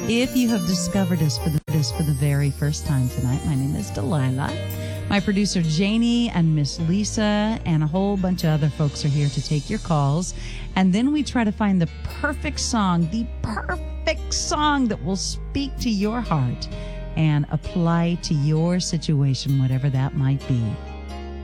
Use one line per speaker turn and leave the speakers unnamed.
If you have discovered us for the very first time tonight, my name is Delilah. My producer Janie and Miss Lisa and a whole bunch of other folks are here to take your calls. And then we try to find the perfect song that will speak to your heart and apply to your situation, whatever that might be.